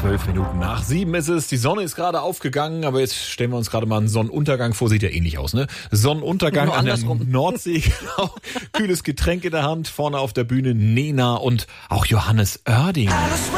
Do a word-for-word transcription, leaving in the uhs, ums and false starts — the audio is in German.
Zwölf Minuten nach sieben ist es. Die Sonne ist gerade aufgegangen, aber jetzt stellen wir uns gerade mal einen Sonnenuntergang vor. Sieht ja ähnlich aus, ne? Sonnenuntergang Nur an der andersrum. Nordsee. Genau. Kühles Getränk in der Hand. Vorne auf der Bühne Nena und auch Johannes Oerding.